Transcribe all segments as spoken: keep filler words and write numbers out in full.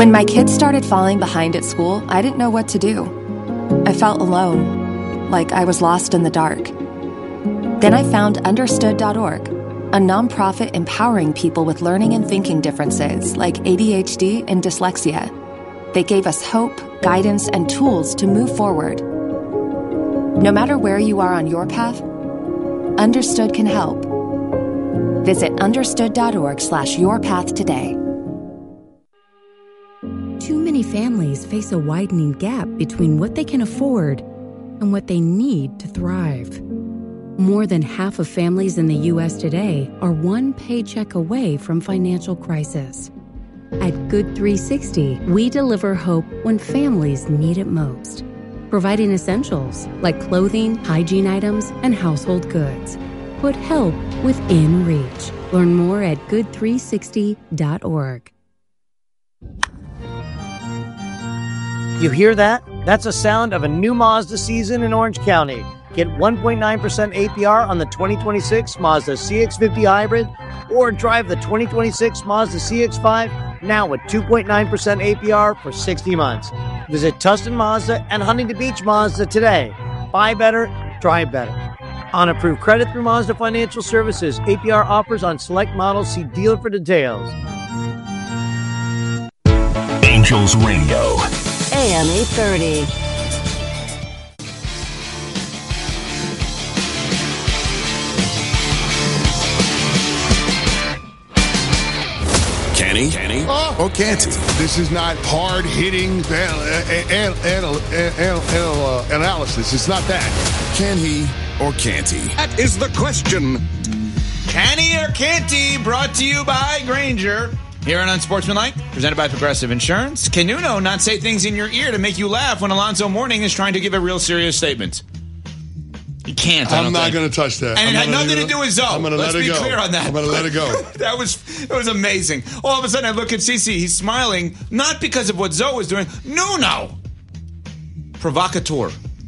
When my kids started falling behind at school, I didn't know what to do. I felt alone, like I was lost in the dark. Then I found understood dot org, a nonprofit empowering people with learning and thinking differences like A D H D and dyslexia. They gave us hope, guidance, and tools to move forward. No matter where you are on your path, Understood can help. Visit understood dot org slash your path today. Too many families face a widening gap between what they can afford and what they need to thrive. More than half of families in the U S today are one paycheck away from financial crisis. At Good three sixty, we deliver hope when families need it most, providing essentials like clothing, hygiene items, and household goods. Put help within reach. Learn more at good three sixty dot org. You hear that? That's the sound of a new Mazda season in Orange County. Get one point nine percent A P R on the twenty twenty-six Mazda C X fifty Hybrid, or drive the twenty twenty-six Mazda C X five now with two point nine percent A P R for sixty months. Visit Tustin Mazda and Huntington Beach Mazda today. Buy better, drive better. On approved credit through Mazda Financial Services. A P R offers on select models. See dealer for details. Angels Radio. A M eight thirty. Kenny? Kenny? Oh, or Canty? This is not hard-hitting an, an, an, an, uh, analysis. It's not that. Can he or can't he? That is the question. Can he or can't he? Brought to you by Granger. Here on Unsportsmanlike, presented by Progressive Insurance. Can Nuno not say things in your ear to make you laugh when Alonzo Mourning is trying to give a real serious statement? He can't. I I'm don't not going to touch that. And I'm it had nothing to do with Zoe. I'm going to let it be go. clear on that. I'm going to let it go. that was it was amazing. All of a sudden, I look at Cece. He's smiling, not because of what Zoe was doing. No, no. Provocateur.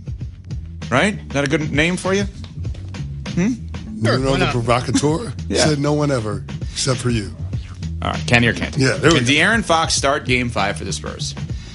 Right? Is that a good name for you? Hmm? You know the provocateur? Yeah. Said no one ever, except for you. All right, Kenny or Kenty? Yeah, there we Can go. De'Aaron Fox start Game Five for the Spurs?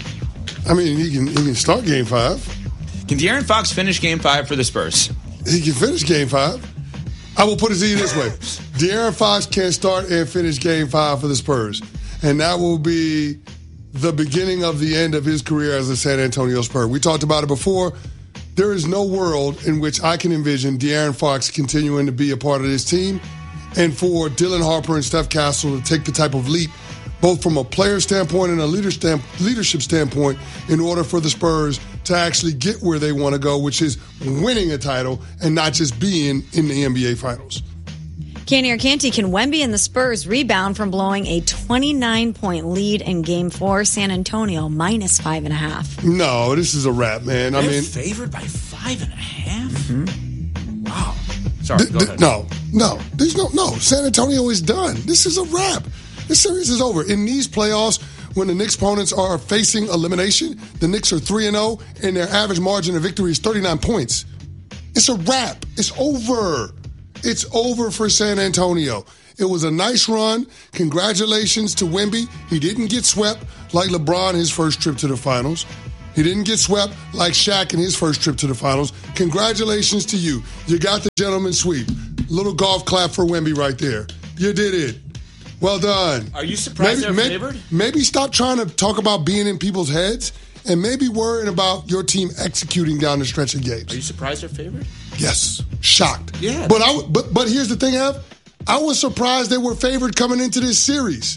I mean, he can he can start Game Five. Can De'Aaron Fox finish Game Five for the Spurs? He can finish Game Five. I will put it to you this way: De'Aaron Fox can start and finish Game Five for the Spurs, and that will be the beginning of the end of his career as a San Antonio Spur. We talked about it before. There is no world in which I can envision De'Aaron Fox continuing to be a part of this team, and for Dylan Harper and Steph Castle to take the type of leap, both from a player standpoint and a leader stamp, leadership standpoint, in order for the Spurs to actually get where they want to go, which is winning a title and not just being in the N B A Finals. Canty or Canty, can Wemby and the Spurs rebound from blowing a twenty-nine point lead in Game Four? San Antonio minus five and a half. No, this is a wrap, man. They're I mean, favored by five and a half. Mm-hmm. Wow. Sorry. th- go th- ahead. no, no, there's no, no. San Antonio is done. This is a wrap. This series is over. In these playoffs, when the Knicks opponents are facing elimination, the Knicks are three and zero, and their average margin of victory is thirty-nine points. It's a wrap. It's over. It's over for San Antonio. It was a nice run. Congratulations to Wemby. He didn't get swept like LeBron his first trip to the finals. He didn't get swept like Shaq in his first trip to the finals. Congratulations to you. You got the gentleman's sweep. Little golf clap for Wemby right there. You did it. Well done. Are you surprised maybe, they're maybe, favored? Maybe stop trying to talk about being in people's heads and maybe worrying about your team executing down the stretch of games. Are you surprised they're favored? Yes. Shocked. Yeah. But I but but here's the thing, Ev. I was surprised they were favored coming into this series.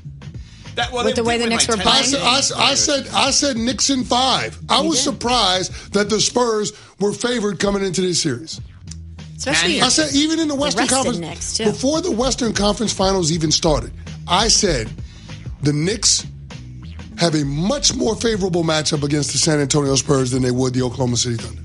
That, well, With they the way did the win Knicks like were ten I playing? said, I, I said I said Knicks in five. I You was did. surprised that the Spurs were favored coming into this series. Especially I said even in the Western rested Conference Knicks, too. before the Western Conference Finals even started, I said the Knicks have a much more favorable matchup against the San Antonio Spurs than they would the Oklahoma City Thunder.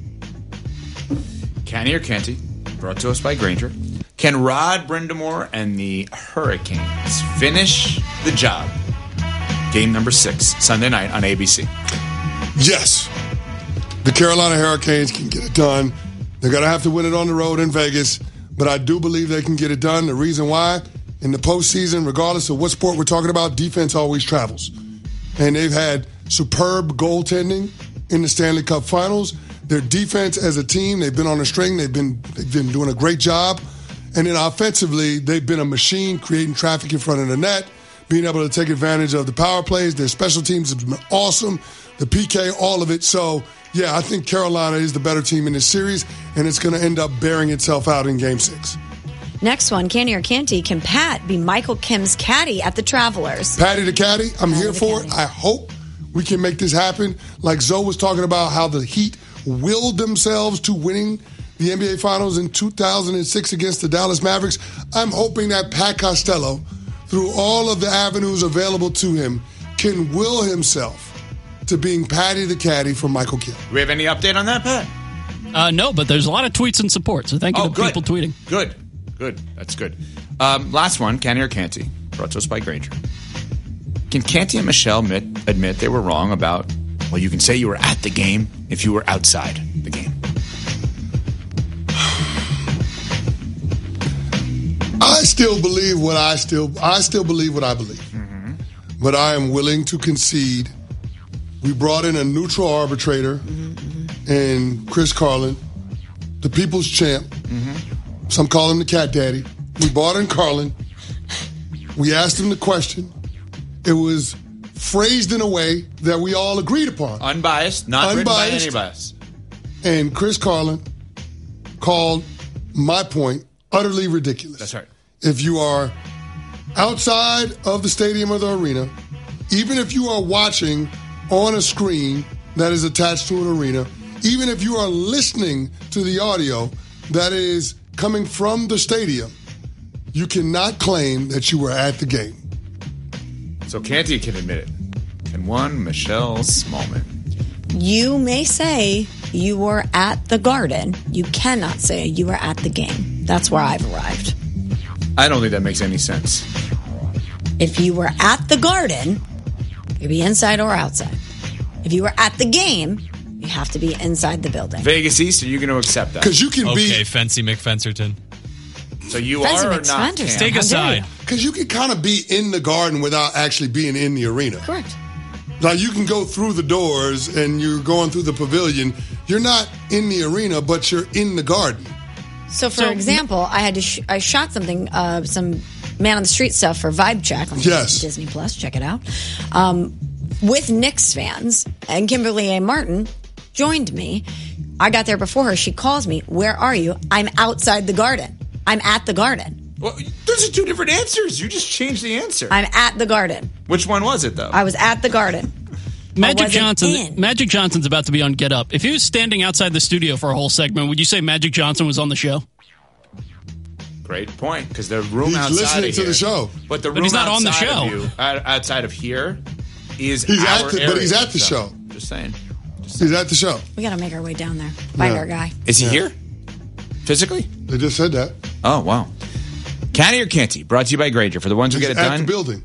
Canty or Canty, brought to us by Granger. Can Rod Brindamore and the Hurricanes finish the job? Game number six, Sunday night on A B C. Yes. The Carolina Hurricanes can get it done. They're going to have to win it on the road in Vegas, but I do believe they can get it done. The reason why, in the postseason, regardless of what sport we're talking about, defense always travels. and they've had superb goaltending in the Stanley Cup Finals. Their defense as a team, they've been on a string. They've been they've been doing a great job. And then offensively, they've been a machine creating traffic in front of the net, being able to take advantage of the power plays. Their special teams have been awesome. The P K, all of it. So, yeah, I think Carolina is the better team in this series, and it's going to end up bearing itself out in Game six. Next one, Canty or Canty, can Pat be Michael Kim's caddy at the Travelers? Patty the caddy, I'm Patty here for caddy. it. I hope we can make this happen. Like Zoe was talking about how the Heat willed themselves to winning the N B A Finals in two thousand six against the Dallas Mavericks. I'm hoping that Pat Costello, through all of the avenues available to him, can will himself to being Patty the caddy for Michael Kim. Do we have any update on that, Pat? Uh, no, but there's a lot of tweets in support, so thank you Oh, to good. people tweeting. Good. Good. That's good. Um, last one, Canty or Canty, brought to us by Granger. Can Canty and Michelle admit, admit they were wrong about, well, you can say you were at the game if you were outside the game? I still believe what I still I still believe what I believe. Mm-hmm. But I am willing to concede. We brought in a neutral arbitrator mm-hmm. and Chris Carlin, the people's champ. Mm-hmm. Some call him the cat daddy. We brought in Carlin. We asked him the question. It was phrased in a way that we all agreed upon. Unbiased, not Unbiased. written by any bias. And Chris Carlin called my point utterly ridiculous. That's right. If you are outside of the stadium or the arena, even if you are watching on a screen that is attached to an arena, even if you are listening to the audio that is coming from the stadium, you cannot claim that you were at the game. So Canty can admit it. And one, Michelle Smallman. You may say you were at the Garden. You cannot say you were at the game. That's where I've arrived. I don't think that makes any sense. If you were at the Garden, you'd be inside or outside. If you were at the game, you have to be inside the building. Vegas East, are you going to accept that? Because you can be... Okay, Fancy McFencerton. So you Fancy are or not? McFencerton. Cam? Take How a dare side. you? Because you can kind of be in the Garden without actually being in the arena. Correct. Like you can go through the doors and you're going through the pavilion. You're not in the arena, but you're in the Garden. So, for So- example, I had to sh- I shot something, uh, some man on the street stuff for Vibe Check on Yes. Disney Plus. Check it out. Um, with Knicks fans, and Kimberly A. Martin joined me. I got there before her. She calls me. Where are you? I'm outside the Garden. I'm at the Garden. Well, those are two different answers. You just changed the answer. I'm at the Garden. Which one was it, though? I was at the Garden. Magic wasn't Johnson. in. Magic Johnson's about to be on Get Up. If he was standing outside the studio for a whole segment, would you say Magic Johnson was on the show? Great point, because the room He's outside listening of to here, the show. but the But room he's not on the outside show. of you, out- outside of here, is He's our at the- but area, he's at the so, show. Just saying. He's at the show. We got to make our way down there. Find Yeah. our guy. Is he here? Physically? They just said that. Oh, wow. Canty or Canty, brought to you by Granger. For the ones who He's get it at done, the building.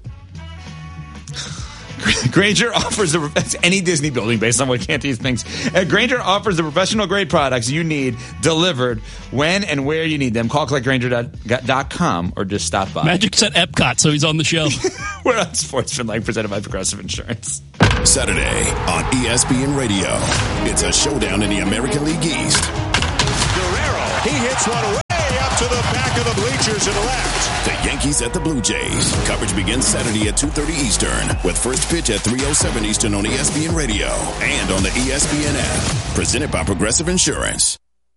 Granger offers the that's any Disney building based on what Canty thinks. Uh, Granger offers the professional grade products you need delivered when and where you need them. Call click granger dot com or just stop by. Magic's at Epcot, so he's on the show. We're on Sportsman Like, presented by Progressive Insurance. Saturday on E S P N Radio. It's a showdown in the American League East. Guerrero, he hits one way up to the back of the bleachers and left. The Yankees at the Blue Jays. Coverage begins Saturday at two thirty Eastern with first pitch at three oh seven Eastern on E S P N Radio and on the E S P N app. Presented by Progressive Insurance.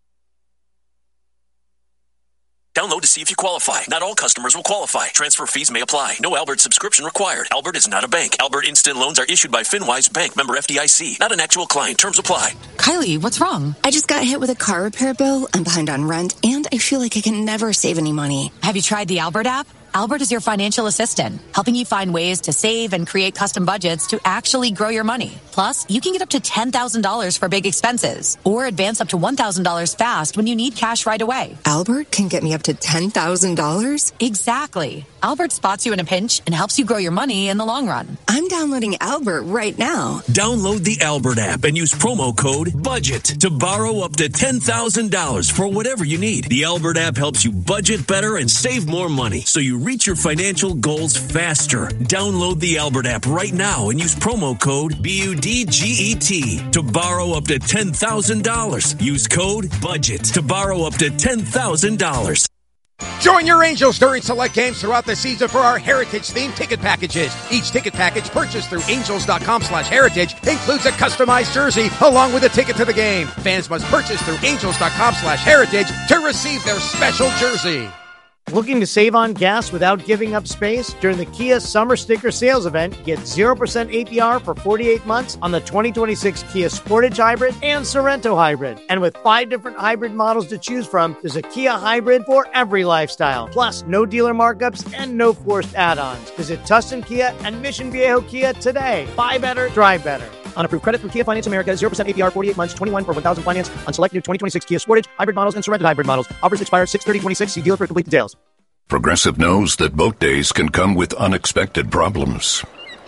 Download to see if you qualify. Not all customers will qualify. Transfer fees may apply. No Albert subscription required. Albert is not a bank. Albert Instant Loans are issued by FinWise Bank, member F D I C. Not an actual client. Terms apply. Kylie, what's wrong? I just got hit with a car repair bill. I'm behind on rent, and I feel like I can never save any money. Have you tried the Albert app? Albert is your financial assistant, helping you find ways to save and create custom budgets to actually grow your money. Plus, you can get up to ten thousand dollars for big expenses or advance up to one thousand dollars fast when you need cash right away. Albert can get me up to ten thousand dollars? Exactly. Albert spots you in a pinch and helps you grow your money in the long run. I'm downloading Albert right now. Download the Albert app and use promo code BUDGET to borrow up to ten thousand dollars for whatever you need. The Albert app helps you budget better and save more money, so you reach your financial goals faster. Download the Albert app right now and use promo code B U D G E T to borrow up to ten thousand dollars. Use code BUDGET to borrow up to ten thousand dollars. Join your Angels during select games throughout the season for our Heritage-themed ticket packages. Each ticket package purchased through angels.com slash heritage includes a customized jersey along with a ticket to the game. Fans must purchase through angels.com slash heritage to receive their special jersey. Looking to save on gas without giving up space? During the Kia Summer Sticker Sales Event, get zero percent A P R for forty-eight months on the twenty twenty-six Kia Sportage Hybrid and Sorento Hybrid. And with five different hybrid models to choose from, there's a Kia Hybrid for every lifestyle. Plus, no dealer markups and no forced add-ons. Visit Tustin Kia and Mission Viejo Kia today. Buy better, drive better. On approved credit from Kia Finance America, zero percent A P R, forty-eight months, twenty-one for one thousand finance on select new twenty twenty-six Kia Sportage, hybrid models, and Sorento hybrid models. Offers expire six thirty twenty-six. See dealer for complete details. Progressive knows that boat days can come with unexpected problems.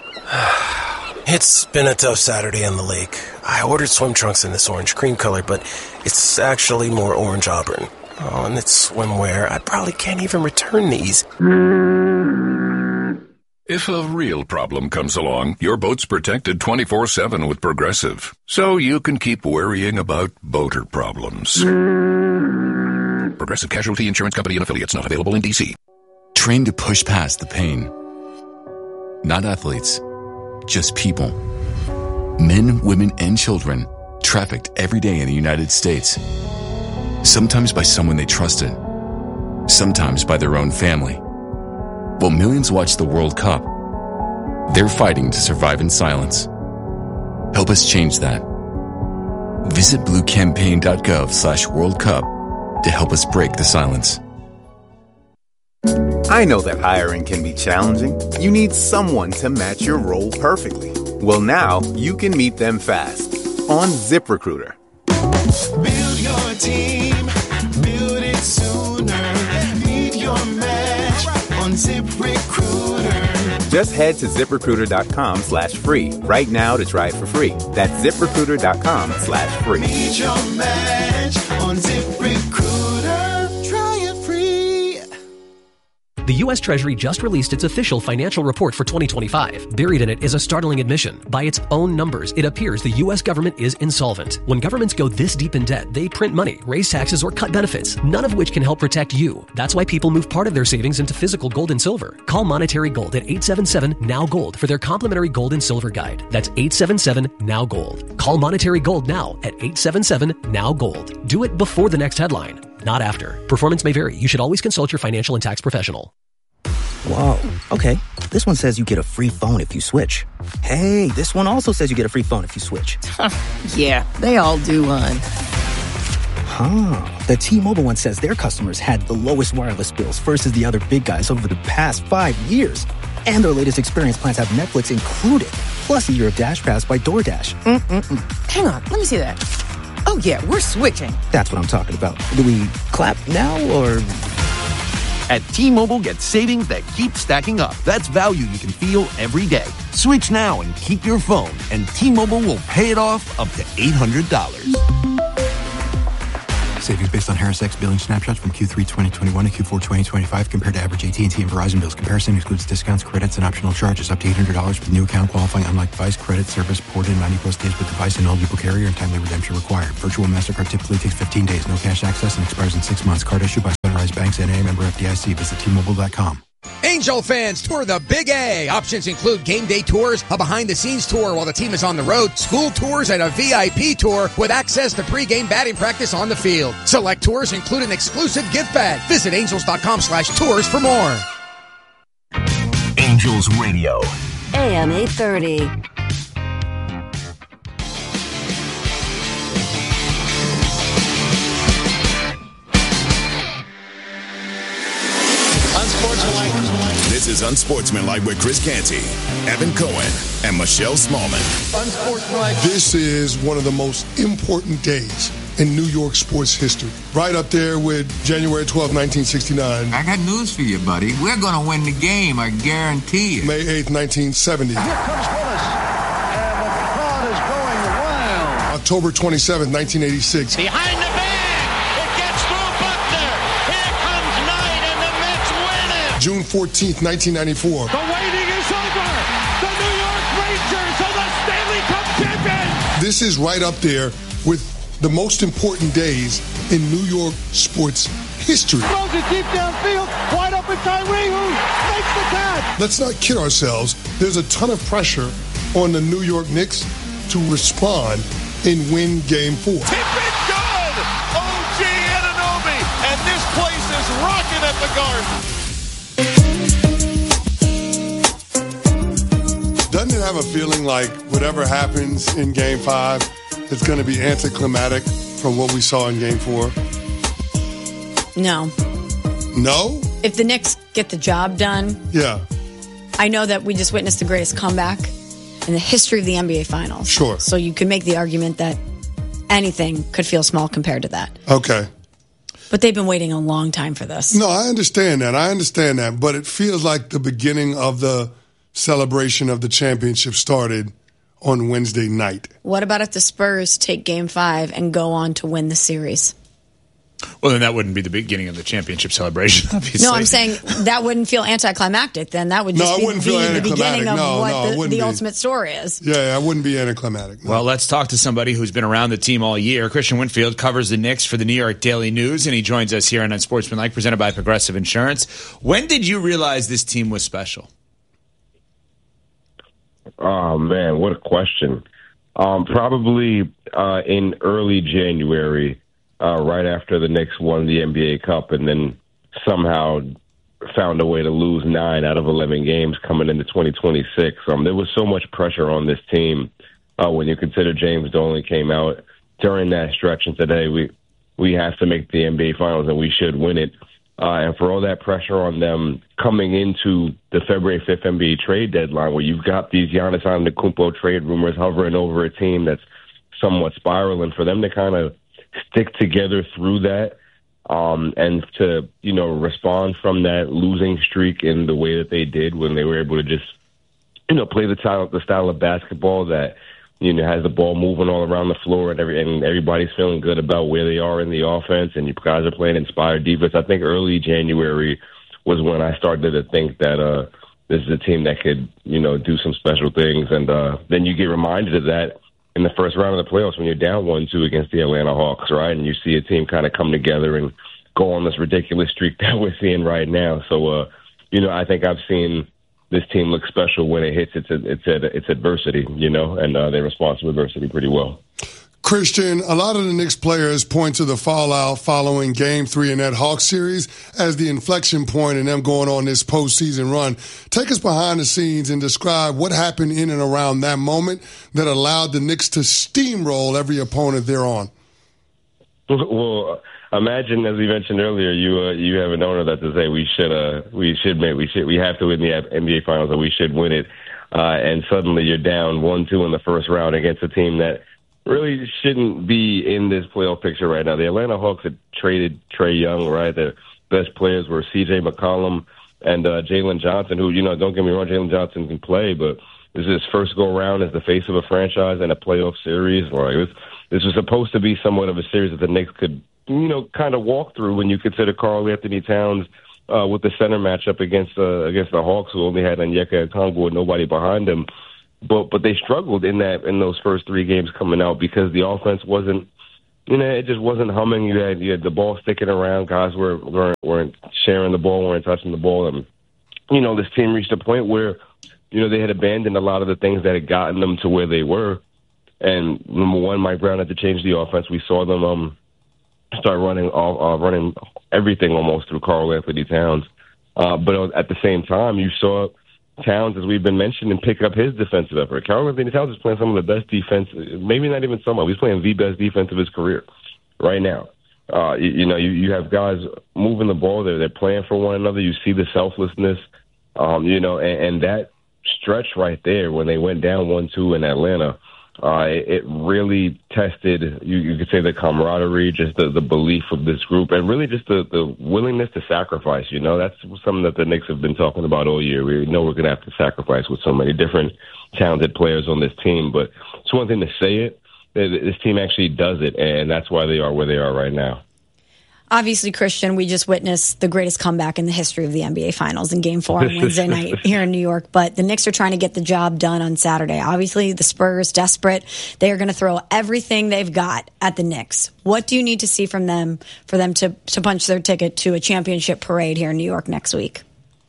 It's been a tough Saturday on the lake. I ordered swim trunks in this orange cream color, but it's actually more orange auburn. Oh, and it's swimwear. I probably can't even return these. If a real problem comes along, your boat's protected twenty-four seven with Progressive, so you can keep worrying about boater problems. Progressive Casualty Insurance Company and Affiliates, not available in D C. Train to push past the pain. Not athletes, just people. Men, women, and children trafficked every day in the United States. Sometimes by someone they trusted, sometimes by their own family. While millions watch the World Cup, they're fighting to survive in silence. Help us change that. Visit bluecampaign.gov slash World Cup to help us break the silence. I know that hiring can be challenging. You need someone to match your role perfectly. Well, now you can meet them fast on ZipRecruiter. Build your team, build it sooner. Meet your match on ZipRecruiter. Just head to ZipRecruiter.com slash free right now to try it for free. That's ZipRecruiter.com slash free. Meet your match on ZipRecruiter. Try it free. The U S Treasury just released its official financial report for twenty twenty-five. Buried in it is a startling admission. By its own numbers, it appears the U S government is insolvent. When governments go this deep in debt, they print money, raise taxes, or cut benefits, none of which can help protect you. That's why people move part of their savings into physical gold and silver. Call Monetary Gold at eight seven seven, N O W, GOLD for their complimentary gold and silver guide. That's eight seven seven, N O W, GOLD. Call Monetary Gold now at eight seven seven, N O W, GOLD. Do it before the next headline, not after. Performance may vary. You should always consult your financial and tax professional. Whoa, okay. This one says you get a free phone if you switch. Hey, this one also says you get a free phone if you switch. Yeah, they all do, hon. Huh. The T-Mobile one says their customers had the lowest wireless bills versus the other big guys over the past five years. And their latest experience plans have Netflix included, plus a year of Dash Pass by DoorDash. Mm-mm-mm. Hang on, let me see that. Oh, yeah, we're switching. That's what I'm talking about. Do we clap now or... At T-Mobile, get savings that keep stacking up. That's value you can feel every day. Switch now and keep your phone, and T-Mobile will pay it off up to eight hundred dollars. Savings based on Harris X billing snapshots from Q three twenty twenty-one to Q four twenty twenty-five compared to average A T and T and Verizon bills. Comparison excludes discounts, credits, and optional charges up to eight hundred dollars for new account qualifying unlike device credit service ported ninety plus days with device and eligible carrier and timely redemption required. Virtual MasterCard typically takes fifteen days. No cash access and expires in six months. Card issued by Sunrise Banks N A, member F D I C. Visit T Mobile dot com. Angel fans, tour the Big A. Options include game day tours, a behind-the-scenes tour while the team is on the road, school tours, and a V I P tour with access to pregame batting practice on the field. Select tours include an exclusive gift bag. Visit angels.com slash tours for more. Angels Radio. A M eight thirty. This is Unsportsmanlike with Chris Canty, Evan Cohen, and Michelle Smallman. This is one of the most important days in New York sports history. Right up there with January twelfth, nineteen sixty-nine. I got news for you, buddy. We're going to win the game, I guarantee you. May eighth, nineteen seventy. Here comes Willis, and the crowd is going wild. October twenty-seventh, nineteen eighty-six. Behind the bag, it gets through Buckner. Here comes Knight, and the Mets win it. June fourteenth, nineteen ninety-four. The waiting is over. The New York Rangers are the Stanley Cup champions. This is right up there with the most important days in New York sports history. Throws it deep downfield, wide open Tyree, who makes the catch. Let's not kid ourselves. There's a ton of pressure on the New York Knicks to respond and win Game Four. Tip it good! O G Anunoby, and this place is rocking at the Garden. Doesn't it have a feeling like whatever happens in Game Five, it's going to be anticlimactic from what we saw in Game Four? No. No? If the Knicks get the job done, yeah. I know that we just witnessed the greatest comeback in the history of the N B A Finals. Sure. So you could make the argument that anything could feel small compared to that. Okay. But they've been waiting a long time for this. No, I understand that. I understand that. But it feels like the beginning of the celebration of the championship started on Wednesday night. What about if the Spurs take Game Five and go on to win the series? Well, then that wouldn't be the beginning of the championship celebration, obviously. No, I'm saying that wouldn't feel anticlimactic. Then that would just No, it be, wouldn't be feel the beginning anticlimactic. of No, what no, it the, wouldn't the be. ultimate story is. Yeah, yeah, it wouldn't be anticlimactic. No. Well, let's talk to somebody who's been around the team all year. Christian Winfield covers the Knicks for the New York Daily News, and he joins us here on Unsportsmanlike, presented by Progressive Insurance. When did you realize this team was special? Oh, man, what a question. Um, probably uh, in early January, uh, right after the Knicks won the N B A Cup and then somehow found a way to lose nine out of eleven games coming into twenty twenty-six. Um, there was so much pressure on this team uh, when you consider James Dolan came out during that stretch and said, hey, we, we have to make the N B A Finals and we should win it. Uh, and for all that pressure on them coming into the February fifth N B A trade deadline, where you've got these Giannis Antetokounmpo trade rumors hovering over a team that's somewhat spiraling, for them to kind of stick together through that um, and to, you know, respond from that losing streak in the way that they did when they were able to just, you know, play the style, the style of basketball that, you know, has the ball moving all around the floor and every and everybody's feeling good about where they are in the offense and you guys are playing inspired defense. I think early January was when I started to think that uh, this is a team that could, you know, do some special things. And uh, then you get reminded of that in the first round of the playoffs when you're down one two against the Atlanta Hawks, right? And you see a team kind of come together and go on this ridiculous streak that we're seeing right now. So, uh, you know, I think I've seen this team looks special when it hits its its its adversity, you know, and uh, they respond to adversity pretty well. Christian, a lot of the Knicks players point to the fallout following Game Three in that Hawks series as the inflection point in them going on this postseason run. Take us behind the scenes and describe what happened in and around that moment that allowed the Knicks to steamroll every opponent they're on. Well, imagine, as we mentioned earlier, you uh, you have an owner that says, "Hey, we should uh we should make we should we have to win the N B A Finals and we should win it," uh, and suddenly you're down one two in the first round against a team that really shouldn't be in this playoff picture right now. The Atlanta Hawks had traded Trae Young, right? Their best players were C J McCollum and uh, Jalen Johnson, who, you know, don't get me wrong, Jalen Johnson can play, but this is his first go-around as the face of a franchise in a playoff series. Like, it was, this was supposed to be somewhat of a series that the Knicks could, you know, kind of walk through when you consider Karl Anthony Towns uh, with the center matchup against uh, against the Hawks, who only had Onyeka Okongwu with nobody behind him. But but they struggled in that in those first three games coming out because the offense wasn't, you know, it just wasn't humming. You had you had the ball sticking around. Guys were weren't, weren't sharing the ball, weren't touching the ball, and you know this team reached a point where, you know, they had abandoned a lot of the things that had gotten them to where they were. And number one, Mike Brown had to change the offense. We saw them um start running all uh, running everything almost through Karl Anthony Towns. Uh, but at the same time, you saw Towns, as we've been mentioning, pick up his defensive effort. Karl Anthony Towns is playing some of the best defense, maybe not even some of, he's playing the best defense of his career right now. Uh, you, you know, you, you have guys moving the ball. They're, they're playing for one another. You see the selflessness, um, you know, and, and that stretch right there when they went down one two in Atlanta, uh, it, it really tested, you, you could say, the camaraderie, just the, the belief of this group, and really just the, the willingness to sacrifice. You know, that's something that the Knicks have been talking about all year. We know we're going to have to sacrifice with so many different talented players on this team, but it's one thing to say it. This team actually does it, and that's why they are where they are right now. Obviously, Christian, we just witnessed the greatest comeback in the history of the N B A Finals in Game four on Wednesday night here in New York. But the Knicks are trying to get the job done on Saturday. Obviously, the Spurs, desperate. They are going to throw everything they've got at the Knicks. What do you need to see from them for them to, to punch their ticket to a championship parade here in New York next week?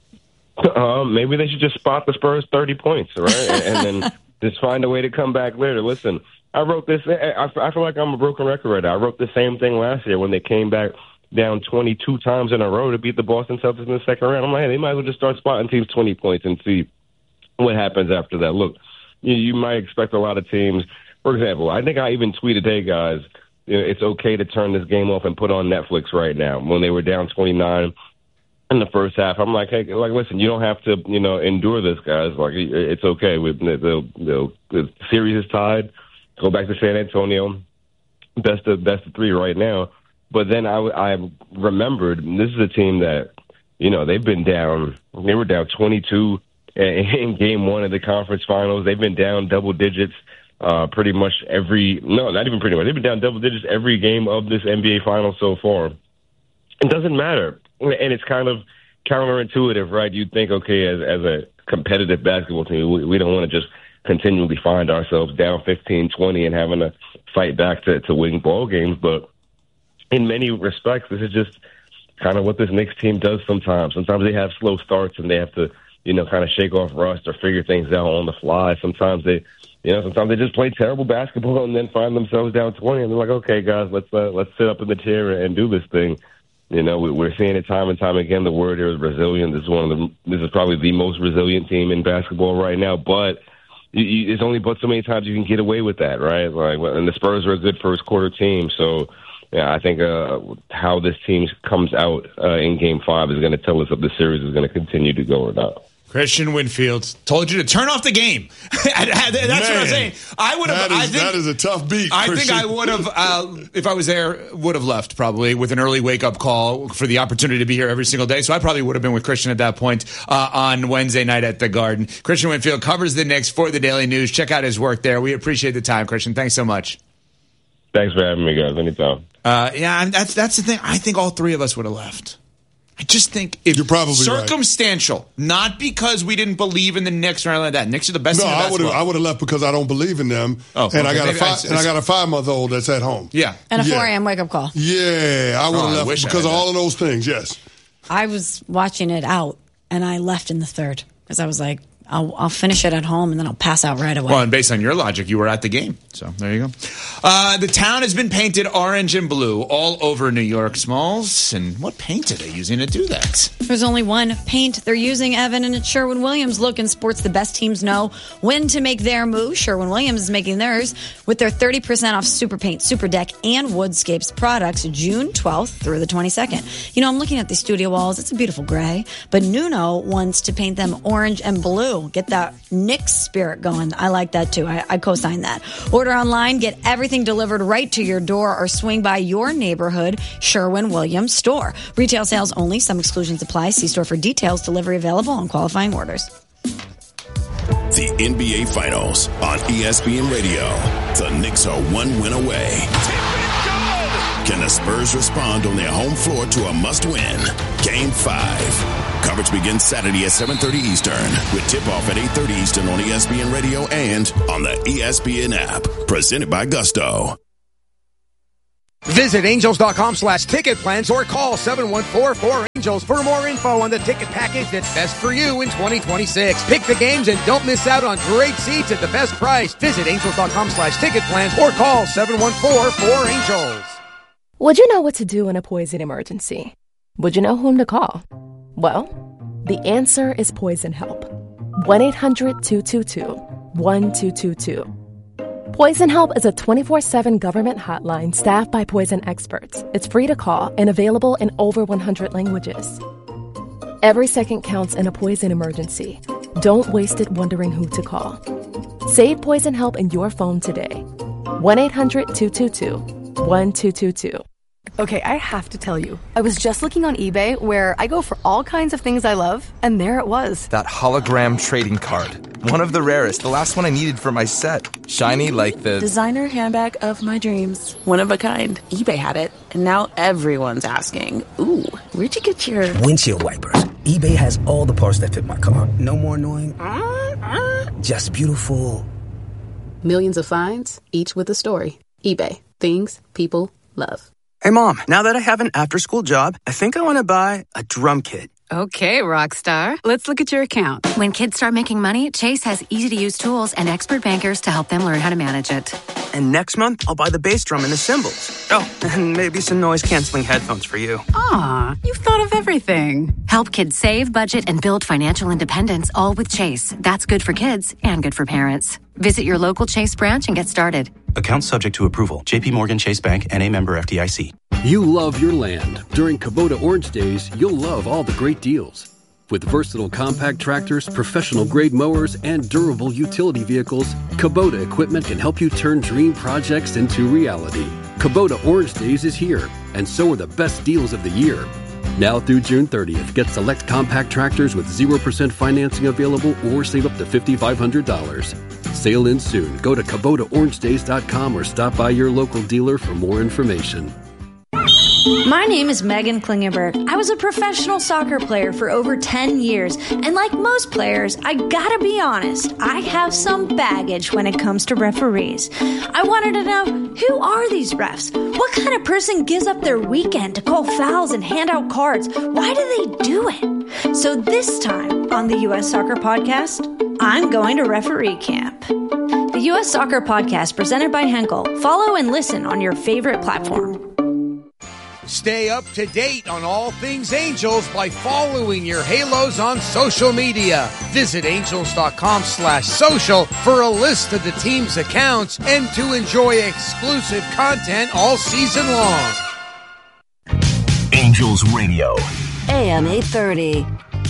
Um, maybe they should just spot the Spurs thirty points, right? and then just find a way to come back later. Listen, I wrote this. I feel like I'm a broken record right now. I wrote the same thing last year when they came back down twenty-two times in a row to beat the Boston Celtics in the second round. I'm like, hey, they might as well just start spotting teams twenty points and see what happens after that. Look, you, you might expect a lot of teams. For example, I think I even tweeted, hey, guys, you know, it's okay to turn this game off and put on Netflix right now. When they were down twenty-nine in the first half, I'm like, hey, like, listen, you don't have to, you know, endure this, guys. Like, it's okay. We, the, the, the series is tied. Go back to San Antonio. Best of, best of three right now. But then I, I remembered this is a team that, you know, they've been down. They were down twenty-two in game one of the conference finals. They've been down double digits uh, pretty much every – no, not even pretty much. They've been down double digits every game of this N B A final so far. It doesn't matter. And it's kind of counterintuitive, right? You'd think, okay, as, as a competitive basketball team, we, we don't want to just continually find ourselves down fifteen, twenty and having to fight back to, to win ball games. But in many respects, this is just kind of what this Knicks team does sometimes. Sometimes they have slow starts and they have to, you know, kind of shake off rust or figure things out on the fly. Sometimes they, you know, sometimes they just play terrible basketball and then find themselves down twenty and they're like, okay, guys, let's uh, let's sit up in the chair and do this thing. You know, we, we're seeing it time and time again. The word here is resilient. This is one of the, this is probably the most resilient team in basketball right now. But you, you, there's only but so many times you can get away with that, right? Like, and the Spurs are a good first quarter team, so. Yeah, I think uh, how this team comes out uh, in Game Five is going to tell us if the series is going to continue to go or not. Christian Winfield told you to turn off the game. That's Man, what I'm saying. I would have. That, I is, think, that is a tough beat. I Christian. think I would have, uh, if I was there, would have left probably with an early wake up call for the opportunity to be here every single day. So I probably would have been with Christian at that point uh, on Wednesday night at the Garden. Christian Winfield covers the Knicks for the Daily News. Check out his work there. We appreciate the time, Christian. Thanks so much. Thanks for having me, guys. Anytime. Uh, yeah, that's that's the thing. I think all three of us would have left. I just think if You're probably circumstantial, right. Not because we didn't believe in the Knicks or anything like that. Knicks are the best no, team in I would have. I would have left because I don't believe in them. Oh, and okay. I got a five, and I got a five month old that's at home. Yeah, and a yeah. four a.m. wake up call. Yeah, I would have oh, left because of all of those things. Yes, I was watching it out, and I left in the third because I was like, I'll, I'll finish it at home, and then I'll pass out right away. Well, and based on your logic, you were at the game. So there you go. Uh, the town has been painted orange and blue all over New York, Smalls. And what paint are they using to do that? There's only one paint they're using, Evan, and it's Sherwin-Williams. Look, in sports, the best teams know when to make their move. Sherwin-Williams is making theirs with their thirty percent off Super Paint, Super Deck, and Woodscapes products June twelfth through the twenty-second. You know, I'm looking at these studio walls. It's a beautiful gray, but Nuno wants to paint them orange and blue. Get that Knicks spirit going. I like that too. I, I co-sign that. Order online, get everything delivered right to your door, or swing by your neighborhood Sherwin-Williams store. Retail sales only. Some exclusions apply. See store for details. Delivery available on qualifying orders. The N B A Finals on E S P N Radio. The Knicks are one win away. Can the Spurs respond on their home floor to a must-win? Game five. Coverage begins Saturday at seven thirty Eastern with tip-off at eight thirty Eastern on E S P N Radio and on the E S P N app. Presented by Gusto. Visit angels.com slash ticket plans or call seven one four four angels for more info on the ticket package that's best for you in twenty twenty-six. Pick the games and don't miss out on great seats at the best price. Visit angels.com slash ticket plans or call seven one four four angels. Would you know what to do in a poison emergency? Would you know whom to call? Well, the answer is Poison Help. one eight hundred two two two one two two two. Poison Help is a twenty-four seven government hotline staffed by poison experts. It's free to call and available in over one hundred languages. Every second counts in a poison emergency. Don't waste it wondering who to call. Save Poison Help in your phone today. one eight hundred two two two one two two two. Okay, I have to tell you, I was just looking on eBay where I go for all kinds of things I love, and there it was. That hologram trading card. One of the rarest. The last one I needed for my set. Shiny like the... Designer handbag of my dreams. One of a kind. eBay had it, and now everyone's asking, ooh, where'd you get your... Windshield wipers. eBay has all the parts that fit my car. No more annoying. Just beautiful. Millions of finds, each with a story. eBay. Things people love. Hey, Mom, now that I have an after-school job, I think I want to buy a drum kit. Okay, rock star. Let's look at your account. When kids start making money, Chase has easy-to-use tools and expert bankers to help them learn how to manage it. And next month, I'll buy the bass drum and the cymbals. Oh, and maybe some noise-canceling headphones for you. Aw, you've thought of everything. Help kids save, budget, and build financial independence, all with Chase. That's good for kids and good for parents. Visit your local Chase branch and get started. Account subject to approval. J P Morgan Chase Bank, N A member F D I C. You love your land. During Kubota Orange Days, you'll love all the great deals. With versatile compact tractors, professional-grade mowers, and durable utility vehicles, Kubota equipment can help you turn dream projects into reality. Kubota Orange Days is here, and so are the best deals of the year. Now through June thirtieth, get select compact tractors with zero percent financing available or save up to five thousand five hundred dollars. Sail in soon. Go to Kubota Orange Days dot com or stop by your local dealer for more information. My name is Megan Klingenberg. I was a professional soccer player for over ten years, and like most players, I gotta be honest, I have some baggage when it comes to referees. I wanted to know, who are these refs? What kind of person gives up their weekend to call fouls and hand out cards? Why do they do it? So this time on the U S Soccer Podcast, I'm going to referee camp. The U S Soccer Podcast presented by Henkel. Follow and listen on your favorite platform. Stay up to date on all things Angels by following your Halos on social media. Visit angels.com slash social for a list of the team's accounts and to enjoy exclusive content all season long. Angels Radio. A M eight thirty.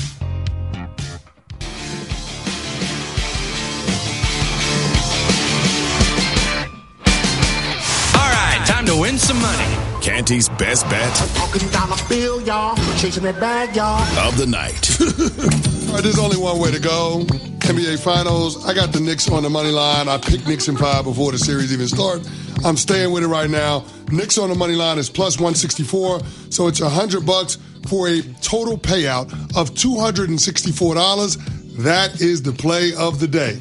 All right, time to win some money. Canty's best bet Talking down the bill, y'all. Chasing that bag, y'all. of the night. All right, there's only one way to go. N B A Finals. I got the Knicks on the money line. I picked Knicks in five before the series even started. I'm staying with it right now. Knicks on the money line is plus one sixty-four, so it's one hundred bucks for a total payout of two hundred sixty-four dollars. That is the play of the day.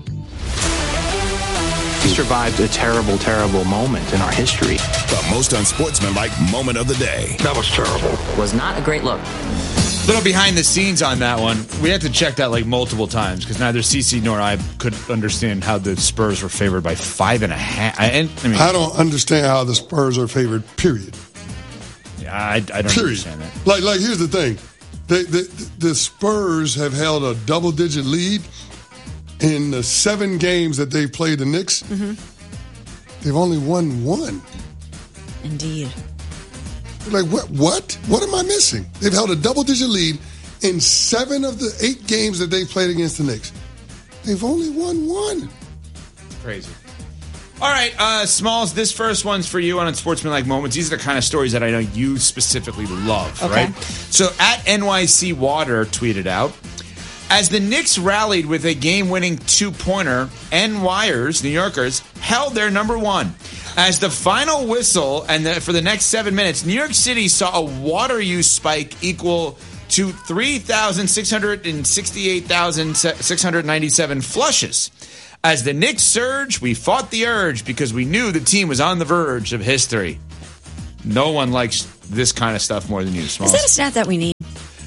We survived a terrible, terrible moment in our history. The most unsportsmanlike moment of the day. That was terrible. Was not a great look. Little behind the scenes on that one. We had to check that like multiple times because neither CeCe nor I could understand how the Spurs were favored by five and a half. I, and, I mean, I don't understand how the Spurs are favored, period. Yeah, I, I don't period. understand that. Like, like here's the thing. The, the, the Spurs have held a double-digit lead in the seven games that they've played the Knicks. Mm-hmm. They've only won one. Indeed. Like, what? What? What am I missing? They've held a double-digit lead in seven of the eight games that they've played against the Knicks. They've only won one. Crazy. All right, uh, Smalls, this first one's for you on Unsportsmanlike Moments. These are the kind of stories that I know you specifically love, Okay. right? So, at N Y C Water tweeted out, as the Knicks rallied with a game-winning two-pointer, N Yers, New Yorkers, held their number one. As the final whistle and the, for the next seven minutes, New York City saw a water use spike equal to three thousand six hundred sixty-eight thousand six hundred ninety-seven flushes. As the Knicks surged, we fought the urge because we knew the team was on the verge of history. No one likes this kind of stuff more than you, Smalls. Is that a stat that we need?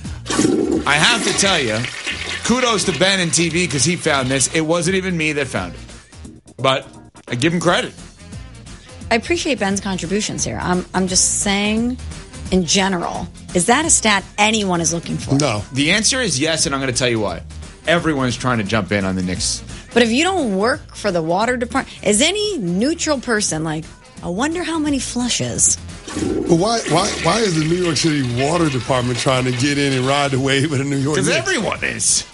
I have to tell you, kudos to Ben and T V because he found this. It wasn't even me that found it. But I give him credit. I appreciate Ben's contributions here. I'm I'm just saying, in general, is that a stat anyone is looking for? No. The answer is yes, and I'm going to tell you why. Everyone's trying to jump in on the Knicks. But if you don't work for the water department, is any neutral person like, I wonder how many flushes? But why, why, why is the New York City Water Department trying to get in and ride the wave of the New York Knicks? Because everyone is.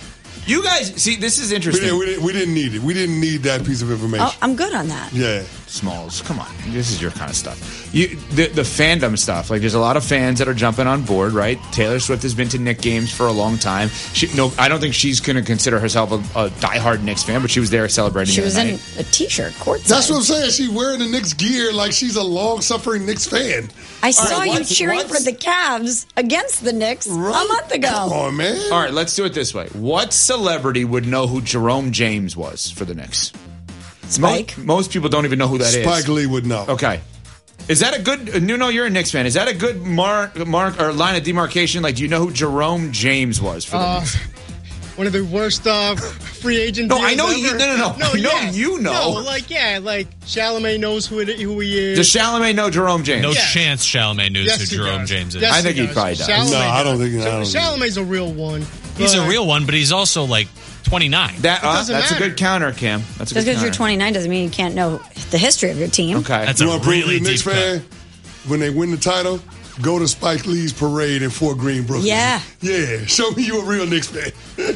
You guys, see, this is interesting. We didn't, we, didn't, we didn't need it. We didn't need that piece of information. Oh, I'm good on that. Yeah. Smalls, come on. This is your kind of stuff. You, the, the fandom stuff. Like, there's a lot of fans that are jumping on board, right? Taylor Swift has been to Knicks games for a long time. She, no, I don't think she's going to consider herself a, a diehard Knicks fan, but she was there celebrating. She the was night. in a T-shirt, courtside. That's what I'm saying. She's wearing the Knicks gear like she's a long-suffering Knicks fan. I saw right, you what's- cheering what's- for the Cavs against the Knicks a month ago. Come on, man. All right, let's do it this way. What celebrity would know who Jerome James was for the Knicks? Spike. Most, most people don't even know who that is. Spike Lee would know. Okay. Is that a good... Uh, Nuno, you're a Knicks fan. Is that a good mark, mark or line of demarcation? Like, do you know who Jerome James was for the Uh, Knicks? One of the worst uh, free agent No, deals I know ever. you- no, no, no. I know yeah. you know. No, like, yeah, like, Chalamet knows who, it, who he is. Does Chalamet know Jerome James? No Yeah. chance Chalamet knows Yes, who he Jerome does. James is. Yes, I think he does. probably does. Chalamet No, I don't does. think- I don't think- Chalamet's a real one. He's a but- real one, but he's also like twenty-nine. That, uh, doesn't that's a matter. good counter, Cam. That's a Just good because you're counter. twenty-nine doesn't mean you can't know the history of your team. Okay. That's You a want to prove really you're a Knicks deep cut. fan? When they win the title, go to Spike Lee's parade in Fort Greene, Brooklyn. Yeah. Yeah. Show me you a real Knicks fan.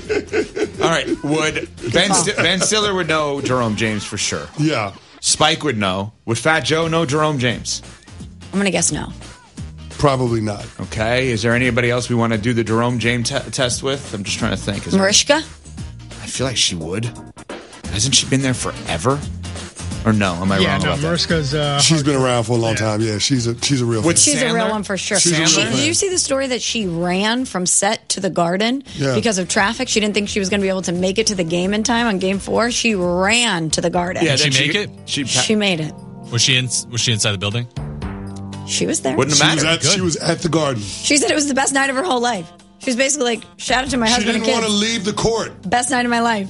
All right. Would Ben, Sti- Ben Stiller would know Jerome James for sure. Yeah. Spike would know. Would Fat Joe know Jerome James? I'm going to guess no. Probably not. Okay. Is there anybody else we want to do the Jerome James te- test with? I'm just trying to think. Is there- Mariska? I feel like she would. Hasn't she been there forever? Or no? Am I Yeah, wrong no, about that? Mariska's... Uh, She's been around for a long time. Yeah, she's a she's a real fan. With She's a real Sandler? one for sure. She's a real She, fan. did you see the story that she ran from set to the Garden Yeah. because of traffic? She didn't think she was going to be able to make it to the game in time on game four. She ran to the Garden. Yeah, Did then she make it? She, She made it. Was she in? Was she inside the building? She was there. Wouldn't She have was, mattered. at, she was at the Garden. She said it was the best night of her whole life. She was basically like, shout out to my She husband didn't and want kids. to leave the court. Best night of my life.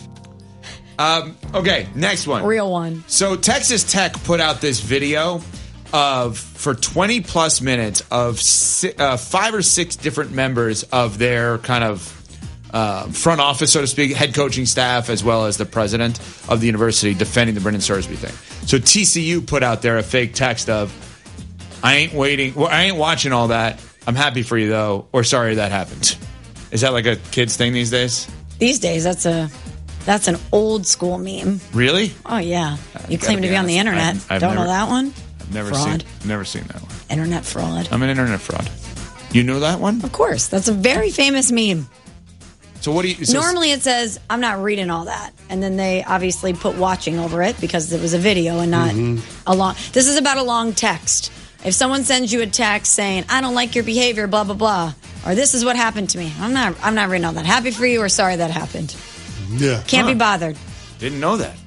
Um, okay, next one. Real one. So Texas Tech put out this video of for twenty plus minutes of si- uh, five or six different members of their kind of uh, front office, so to speak, head coaching staff, as well as the president of the university defending the Brendan Sursby thing. So T C U put out there a fake text of, I ain't waiting, well, I ain't watching all that. I'm happy for you though, or sorry that happened. Is that like a kid's thing these days? These days, that's a that's an old school meme. Really? Oh yeah, you gotta claim to be be on the honest, internet. I've- I've Don't know never- that one? I've never Fraud. seen never seen that one. Internet fraud. I'm an internet fraud. You know that one? Of course, that's a very famous meme. So what do you? So Normally it says, I'm not reading all that. And then they obviously put watching over it because it was a video and not a long. This is about a long text. If someone sends you a text saying, I don't like your behavior, blah, blah, blah, or this is what happened to me, I'm not I'm not reading all that. Happy for you or sorry that happened. Yeah. Can't Huh. be bothered. Didn't know that.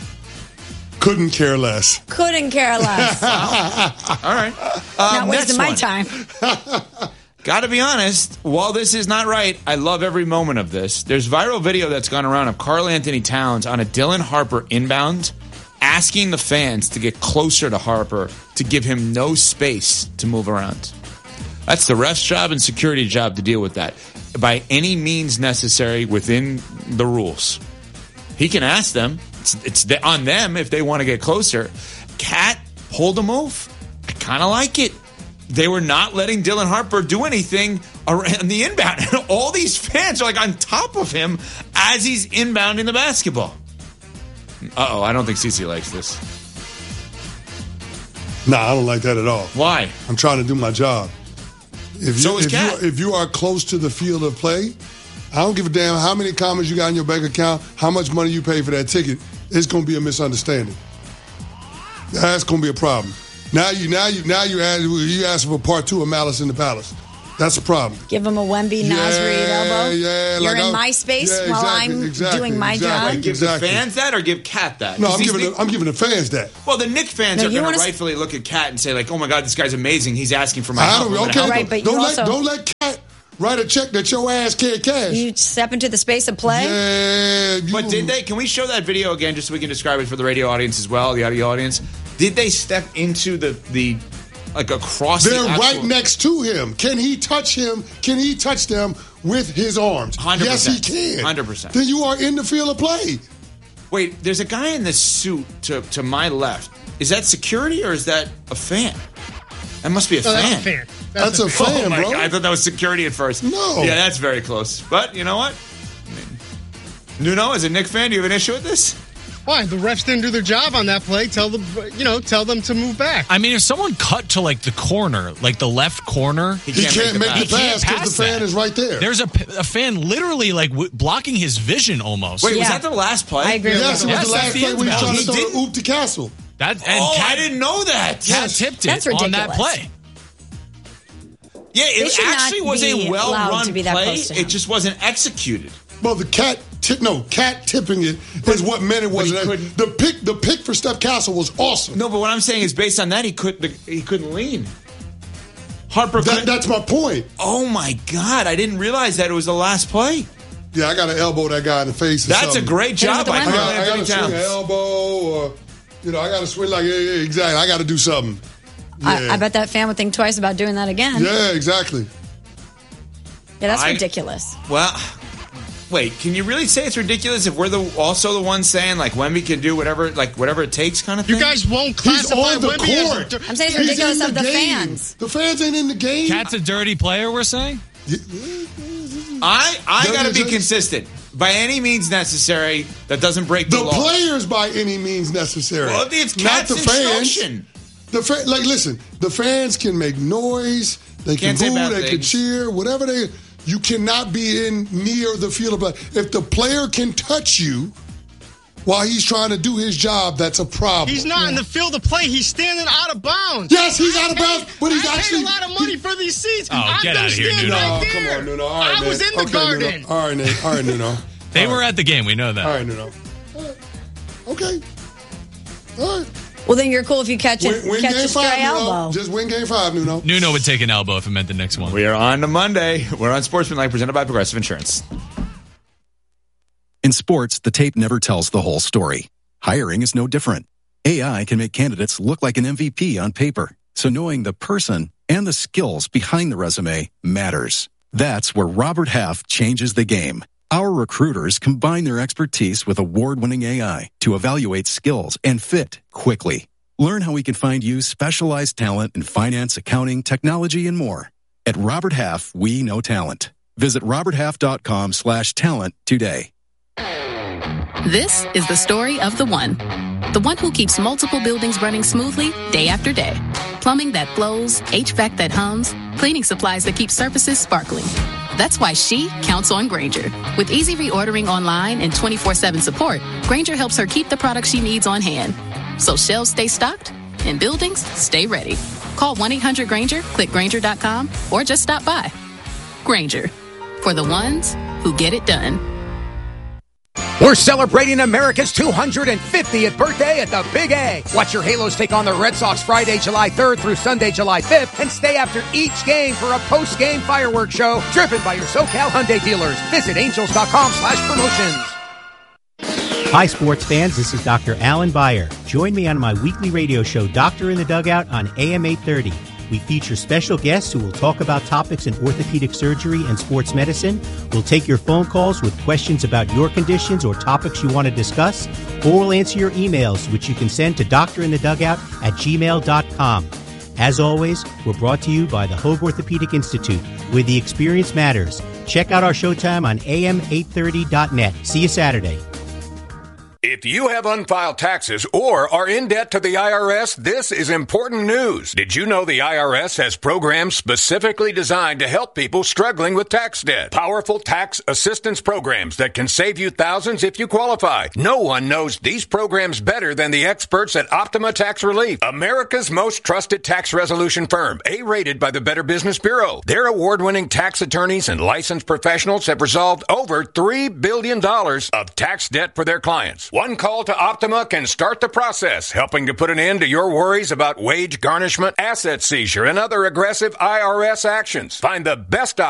Couldn't care less. Couldn't care less. All right. Uh, not wasting my next one. time. Got to be honest, while this is not right, I love every moment of this. There's viral video that's gone around of Karl Anthony Towns on a Dylan Harper inbound asking the fans to get closer to Harper to give him no space to move around. That's the ref's job and security job to deal with that by any means necessary within the rules. He can ask them. It's, it's the, on them if they want to get closer. Cat pulled a move. I kind of like it. They were not letting Dylan Harper do anything around the inbound. And all these fans are like on top of him as he's inbounding the basketball. Uh-oh, I don't think Cece likes this. Nah, I don't like that at all. Why? I'm trying to do my job. If So you, is if, Cat. you, if you are close to the field of play, I don't give a damn how many comments you got in your bank account, how much money you pay for that ticket. It's going to be a misunderstanding. That's going to be a problem. Now you, now you, now you ask, you ask for part two of Malice in the Palace. That's a problem. Give him a Wemby Nasri elbow. yeah, You're like in I'm- my space yeah, while exactly, I'm exactly, doing my exactly. job. Give Exactly. the fans that or give Cat that? No, 'Cause I'm these giving, big- the, I'm giving the fans that. Well, the Knicks fans No, are you going to wanna s- rightfully look at Cat and say, like, oh my God, this guy's amazing. He's asking for my I help. don't, I'm gonna okay, help Right, him. but don't you let also- don't let Cat write a check that your ass can't cash. You step into the space of play. Yeah, you, But did they? Can we show that video again, just so we can describe it for the radio audience as well, the audio audience? Did they step into the the like across? They're the actual, right next to him. Can he touch him? Can he touch them with his arms? one hundred Yes, percent. he can. one hundred percent. Then you are in the field of play. Wait, there's a guy in this suit to to my left. Is that security or is that a fan? That must be a No, fan. that's a fan. That's, a fan, oh my bro. God, I thought that was security at first. No. Yeah, that's very close. But you know what? I mean, Nuno, as a Knicks fan, do you have an issue with this? Why? The refs didn't do their job on that play. Tell them, you know, tell them to move back. I mean, if someone cut to like the corner, like the left corner, he can't, he can't make, make the pass because the fan that. is right there. There's a, a fan literally like w- blocking his vision almost. Wait, yeah. was that the last play? I agree. Yes, it was yes, the last play when he was trying to throw did? the oop to Castle. That, and oh, Cat, I didn't know that. Cat yes. tipped That's it ridiculous. on that play. Yeah, They it should actually not was a be allowed well-run to be that play. close to him. It just wasn't executed. Well, the cat tip, no, cat tipping it is what meant it wasn't. The pick, the pick for Steph Castle was awesome. No, but what I'm saying is based on that, he couldn't. He couldn't lean. Harper. That, couldn't, that's my point. Oh my God! I didn't realize that it was the last play. Yeah, I got to elbow that guy in the face. Or That's something. a great job by I got, I got Anthony to swing Towns. an elbow, or you know, I got to swing like yeah, yeah, exactly. I got to do something. Yeah. I, I bet that fan would think twice about doing that again. Yeah, exactly. Yeah, that's I, ridiculous. Well, wait, can you really say it's ridiculous if we're the also the ones saying like Wemby can do whatever like whatever it takes kind of thing? You guys won't classify He's on the Wemby court. as a, I'm saying it's He's ridiculous in of the game. fans. The fans ain't in the game. Cat's a dirty player, we're saying? I I That got to is be a- consistent by any means necessary. That doesn't break the, The law. players, by any means necessary. Well, it's not Cat's the fans. instruction. The fa- like, listen, the fans can make noise, they can Can't say boo, bad they can things. cheer, whatever they. You cannot be in near the field of play. If the player can touch you while he's trying to do his job, that's a problem. He's not in the field of play. He's standing out of bounds. Yes, he's I out of paid- bounds, but he's I actually. paid a lot of money for these seats. Oh, I'm get gonna outta here, stand Nuno. right Oh, there. come on, Nuno. All right, I man. was in the Okay, garden. Nuno. All right, Nate. All right, Nuno. They All were right. at the game. We know that. All right, Nuno. All right. Okay. All right. Well, then you're cool if you catch it, Win, win catch game a stray five, Nuno. elbow. Just win game five, Nuno. Nuno would take an elbow if it meant the next one. We are on to Monday. We're on Sportsmanlike, presented by Progressive Insurance. In sports, the tape never tells the whole story. Hiring is no different. A I can make candidates look like an M V P on paper, so knowing the person and the skills behind the resume matters. That's where Robert Half changes the game. Our recruiters combine their expertise with award-winning A I to evaluate skills and fit quickly. Learn how we can find you specialized talent in finance, accounting, technology, and more. At Robert Half, we know talent. Visit roberthalf.com slash talent today. This is the story of the one. The one who keeps multiple buildings running smoothly day after day. Plumbing that flows, H V A C that hums, cleaning supplies that keep surfaces sparkling. That's why she counts on Grainger. With easy reordering online and twenty-four seven support, Grainger helps her keep the products she needs on hand. So shelves stay stocked and buildings stay ready. Call one eight hundred Grainger, click Grainger dot com, or just stop by. Grainger, for the ones who get it done. We're celebrating America's two hundred fiftieth birthday at the Big A. Watch your Halos take on the Red Sox Friday, July third through Sunday, July fifth, and stay after each game for a post-game fireworks show driven by your SoCal Hyundai dealers. Visit angels.com slash promotions. Hi, sports fans. This is Doctor Alan Byer. Join me on my weekly radio show, Doctor in the Dugout, on A M eight thirty. We feature special guests who will talk about topics in orthopedic surgery and sports medicine. We'll take your phone calls with questions about your conditions or topics you want to discuss, or we'll answer your emails, which you can send to doctorinthedugout at gmail dot com. As always, we're brought to you by the Hoag Orthopedic Institute, where the experience matters. Check out our showtime on A M eight thirty dot net. See you Saturday. If you have unfiled taxes or are in debt to the I R S, this is important news. Did you know the I R S has programs specifically designed to help people struggling with tax debt? Powerful tax assistance programs that can save you thousands if you qualify. No one knows these programs better than the experts at Optima Tax Relief, America's most trusted tax resolution firm, A-rated by the Better Business Bureau. Their award-winning tax attorneys and licensed professionals have resolved over three billion dollars of tax debt for their clients. One call to Optima can start the process, helping to put an end to your worries about wage garnishment, asset seizure, and other aggressive I R S actions. Find the best option